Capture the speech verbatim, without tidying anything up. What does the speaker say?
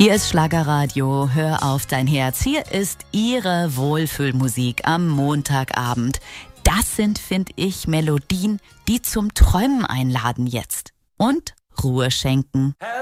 Hier ist Schlagerradio, hör auf dein Herz. Hier ist Ihre Wohlfühlmusik am Montagabend. Das sind, finde ich, Melodien, die zum Träumen einladen jetzt und Ruhe schenken. Hello.